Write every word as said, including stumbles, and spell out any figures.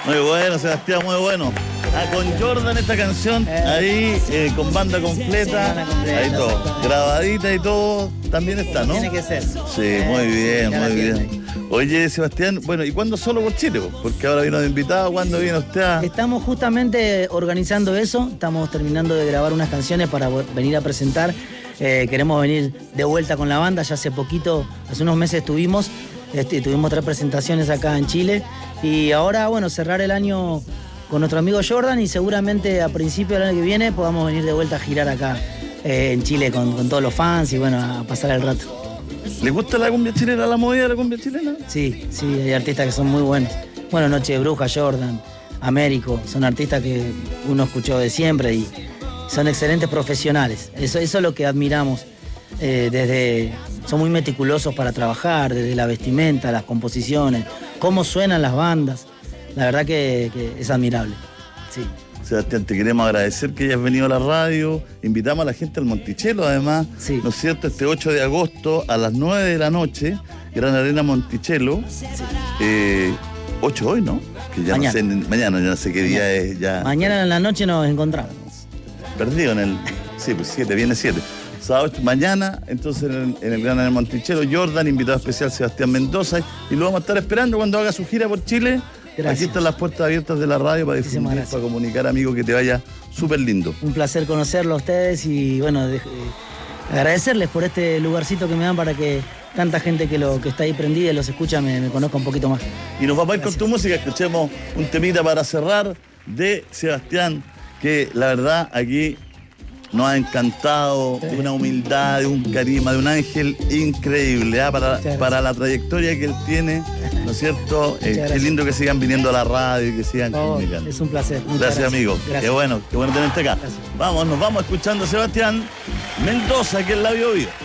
Muy bueno, Sebastián, muy bueno. Ah, con Jordan esta canción, ahí eh, con banda completa, ahí todo, grabadita y todo, también está, ¿no? Tiene que ser. Sí, muy bien, muy bien. Oye, Sebastián, bueno, ¿y cuándo solo por Chile? Porque ahora vino de invitado, ¿cuándo viene usted a...? Estamos justamente organizando eso, estamos terminando de grabar unas canciones para venir a presentar. Eh, queremos venir de vuelta con la banda, ya hace poquito, hace unos meses estuvimos, este, tuvimos tres presentaciones acá en Chile y ahora, bueno, cerrar el año con nuestro amigo Jordan y seguramente a principios del año que viene podamos venir de vuelta a girar acá eh, en Chile con, con todos los fans y bueno, a pasar el rato. ¿Le gusta la cumbia chilena, la movida de la cumbia chilena? Sí, sí, hay artistas que son muy buenos. Bueno, Noche de Bruja, Jordan, Américo, son artistas que uno escuchó de siempre y son excelentes profesionales. Eso, eso es lo que admiramos. Eh, desde, son muy meticulosos para trabajar, desde la vestimenta, las composiciones, cómo suenan las bandas. La verdad que, que es admirable. Sí. Sebastián, te queremos agradecer que hayas venido a la radio. Invitamos a la gente al Monticello, además, sí. ¿No es cierto? Este ocho de agosto a las nueve de la noche, Gran Arena Monticello. Sí. Eh, ocho hoy, ¿no? Que ya mañana. No sé, mañana, ya no sé qué día mañana. Es. Ya. Mañana en la noche nos encontramos. Perdido en el... Sí, pues siete, viene siete. Sábado, mañana, entonces en el, en el Gran Arena Monticello, Jordan, invitado especial Sebastián Mendoza. Y lo vamos a estar esperando cuando haga su gira por Chile. Gracias. Aquí están las puertas abiertas de la radio para difundir, para comunicar, amigo, que te vaya súper lindo. Un placer conocerlo a ustedes y, bueno, de, eh, agradecerles por este lugarcito que me dan para que tanta gente que, lo, que está ahí prendida y los escucha me, me conozca un poquito más. Y nos vamos a ir Gracias. Con tu música, escuchemos un temita para cerrar de Sebastián, que la verdad aquí nos ha encantado, de una humildad, de un carisma, de un ángel increíble, ¿eh? para, para la trayectoria que él tiene, ¿no es cierto? Eh, qué lindo que sigan viniendo a la radio y que sigan oh, comunicando. Es un placer. Gracias, gracias, amigo. Gracias. Qué bueno, qué bueno tenerte acá. Gracias. Vamos, nos vamos escuchando a Sebastián Mendoza, que es la Bio Bio.